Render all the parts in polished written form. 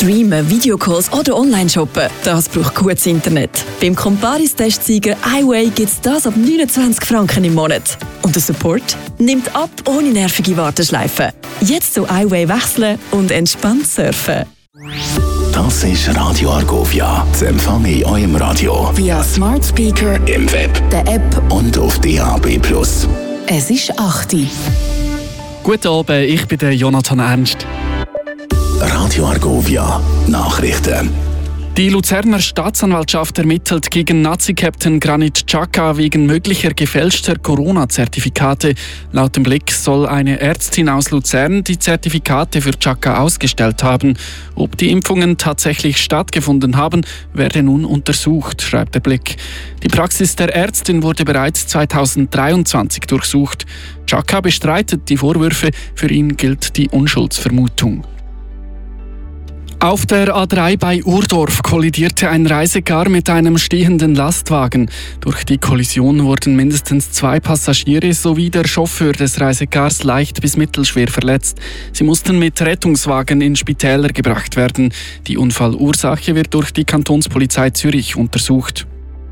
Streamen, Videocalls oder Online-Shoppen, das braucht gutes Internet. Beim Comparis-Testsieger iWay gibt es das ab 29 Franken im Monat. Und der Support nimmt ab ohne nervige Warteschleifen. Jetzt zu iWay wechseln und entspannt surfen. Das ist Radio Argovia. Das empfange ich in eurem Radio. Via Smart Speaker, im Web, der App und auf DAB+. Es ist 8 Uhr. Guten Abend, ich bin der Jonathan Ernst. Radio Argovia. Nachrichten. Die Luzerner Staatsanwaltschaft ermittelt gegen Nazi-Captain Granit Xhaka wegen möglicher gefälschter Corona-Zertifikate. Laut dem Blick soll eine Ärztin aus Luzern die Zertifikate für Xhaka ausgestellt haben. Ob die Impfungen tatsächlich stattgefunden haben, werde nun untersucht, schreibt der Blick. Die Praxis der Ärztin wurde bereits 2023 durchsucht. Xhaka bestreitet die Vorwürfe, für ihn gilt die Unschuldsvermutung. Auf der A3 bei Urdorf kollidierte ein Reisegar mit einem stehenden Lastwagen. Durch die Kollision wurden mindestens 2 Passagiere sowie der Chauffeur des Reisegars leicht bis mittelschwer verletzt. Sie mussten mit Rettungswagen in Spitäler gebracht werden. Die Unfallursache wird durch die Kantonspolizei Zürich untersucht.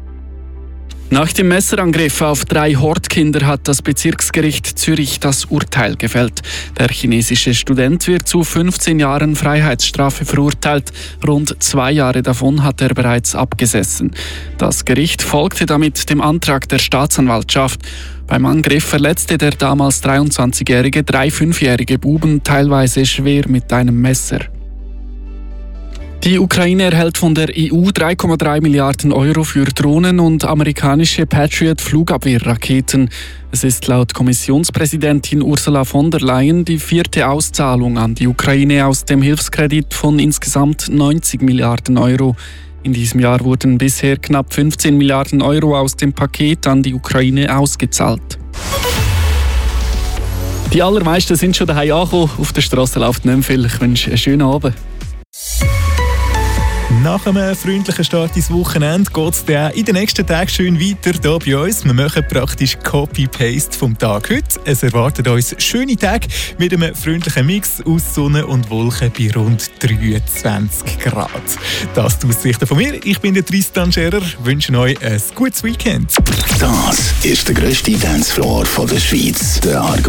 Nach dem Messerangriff auf 3 Hortkinder hat das Bezirksgericht Zürich das Urteil gefällt. Der chinesische Student wird zu 15 Jahren Freiheitsstrafe verurteilt. Rund 2 Jahre davon hat er bereits abgesessen. Das Gericht folgte damit dem Antrag der Staatsanwaltschaft. Beim Angriff verletzte der damals 23-jährige 3 5-jährige Buben teilweise schwer mit einem Messer. Die Ukraine erhält von der EU 3,3 Milliarden Euro für Drohnen und amerikanische Patriot-Flugabwehrraketen. Es ist laut Kommissionspräsidentin Ursula von der Leyen die 4. Auszahlung an die Ukraine aus dem Hilfskredit von insgesamt 90 Milliarden Euro. In diesem Jahr wurden bisher knapp 15 Milliarden Euro aus dem Paket an die Ukraine ausgezahlt. Die allermeisten sind schon daheim angekommen. Auf der Straße läuft nicht mehr viel. Ich wünsche einen schönen Abend. Nach einem freundlichen Start ins Wochenende geht es dann in den nächsten Tagen schön weiter hier bei uns. Wir machen praktisch Copy-Paste vom Tag heute. Es erwartet uns schöne Tage mit einem freundlichen Mix aus Sonne und Wolken bei rund 23 Grad. Das die Aussichten von mir. Ich bin der Tristan Scherer. Wünsche euch ein gutes Weekend. Das ist der grösste Dancefloor der Schweiz. Der